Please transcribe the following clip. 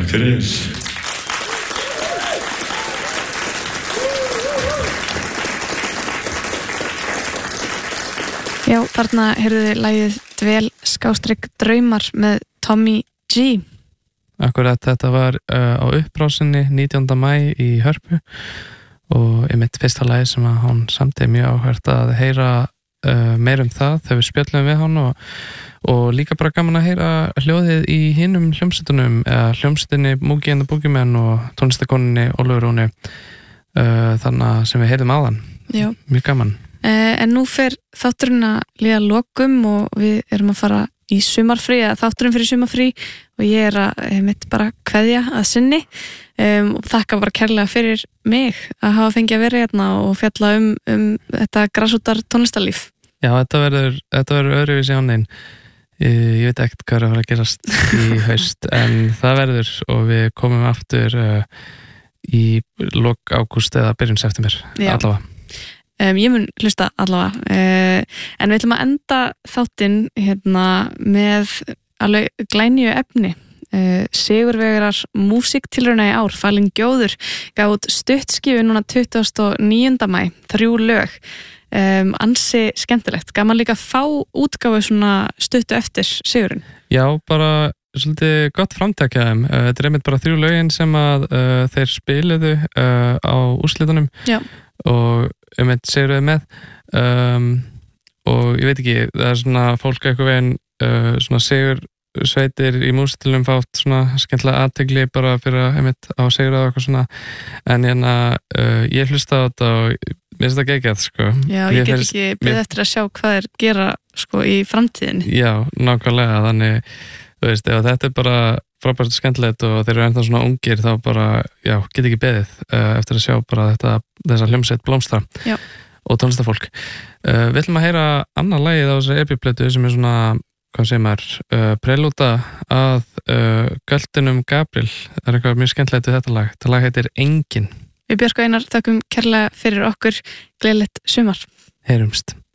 Takk fyrir. Já, þarna heyrðu þið lagið Dvel_draumar með Tommy G. Akkurat, þetta var á upprásinni 19. maí í Hörpu og mitt fyrsta lagi sem að hann samti mjög áhvert að heyra meir það þegar við spjöllum við hann og líka bara gaman að heyra hljóðið í hinum hljómsveitunum eða hljómsveitinni Múgi and the Boogeymen og tónlistakonunni Ólafur Rúni þannig sem við heyrðum áðan. Já. Mjög gaman. En nú fer þátturinn að líða lokum og við erum að fara í sumarfrí eða þátturinn fyrir sumarfrí og ég að bara kveðja að sinni og þakka bara kærlega fyrir mig að hafa fengið að vera hérna og fjalla þetta grasrótar tónlistarlíf. Já, þetta verður öðruvísi ánin. Ég veit ekkert hvað er að fara að gerast í haust en það verður og við komum aftur í lok ágúst eða byrjun september allavega. Ég mun hlusta allavega en við ætlum að enda þáttinn hérna með alveg glænýju efni Sigurvegarar músíktilrauna í ár Falin Gjóður gaf út stuttskífu núna 29. maí 3 lög ansi skemmtilegt, gaman líka að fá útgáfu svona stuttu eftir sigurinn. Já, bara svolítið gott framtak hjá þeim. Þetta er einmitt bara 3 lögin sem að þeir spiluðu á úrslitunum. Já. Og seguruðu með og ég veit ekki, það er svona fólk eitthvað veginn svona sigursveitir í músíktilraunum fátt svona skemmtilega athygli bara fyrir að einmitt á sigurða og eitthvað svona en ég hlusta á þetta og mér finnst það geggjað sko. Já, ég get ekki beðið eftir að sjá hvað þeir gera sko í framtíðinni. Já, nákvæmlega, þannig þú veist, ef þetta er bara frábært skemmtilegt og þeir eru ennþá svona ungir þá bara, já, get ekki beðið eftir að sjá bara þessa hljómsveit blómstra og tónlistafólk. Við ætlum að heyra annað lagið á þessari EP-plötu sem er svona, hvað segir maður, prelúta að Göltinum Gabriel. Það er eitthvað mjög skemmtilegt við þetta lag. Þetta lag heitir Enginn. Við Björk og Einar þökkum kærlega fyrir okkur. Gleðilegt sumar. Heyrumst.